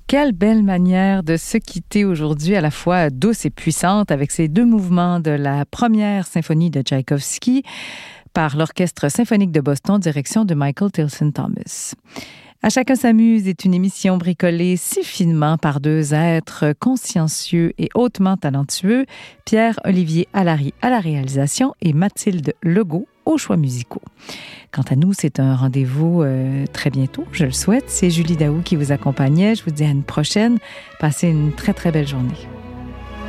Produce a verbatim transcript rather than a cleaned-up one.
Quelle belle manière de se quitter aujourd'hui, à la fois douce et puissante, avec ces deux mouvements de la première symphonie de Tchaïkovski par l'Orchestre symphonique de Boston, direction de Michael Tilson Thomas. À chacun s'amuse est une émission bricolée si finement par deux êtres consciencieux et hautement talentueux, Pierre-Olivier Allary à la réalisation et Mathilde Legault aux choix musicaux. Quant à nous, c'est un rendez-vous euh, très bientôt, je le souhaite. C'est Julie Daou qui vous accompagnait. Je vous dis à une prochaine. Passez une très, très belle journée.